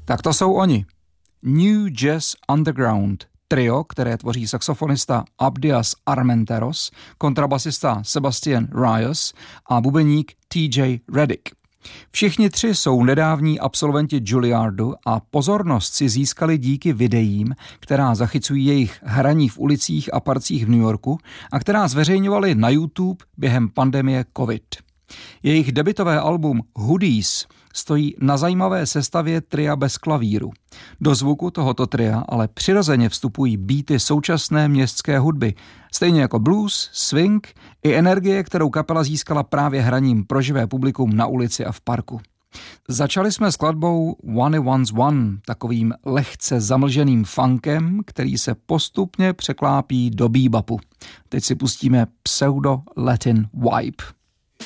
Tak to jsou oni. New Jazz Underground, trio, které tvoří saxofonista Abdias Armenteros, kontrabasista Sebastian Reyes a bubeník TJ Reddick. Všichni tři jsou nedávní absolventi Juilliardu a pozornost si získali díky videím, která zachycují jejich hraní v ulicích a parcích v New Yorku a která zveřejňovali na YouTube během pandemie COVID. Jejich debutové album Hoodies stojí na zajímavé sestavě tria bez klavíru. Do zvuku tohoto tria ale přirozeně vstupují beaty současné městské hudby, stejně jako blues, swing i energie, kterou kapela získala právě hraním pro živé publikum na ulici a v parku. Začali jsme skladbou One One's One, takovým lehce zamlženým funkem, který se postupně překlápí do bebopu. Teď si pustíme pseudo-Latin vibe.